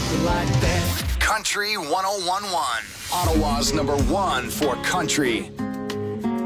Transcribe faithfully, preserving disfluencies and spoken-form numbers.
like that. Country one oh one one. Ottawa's number one for country.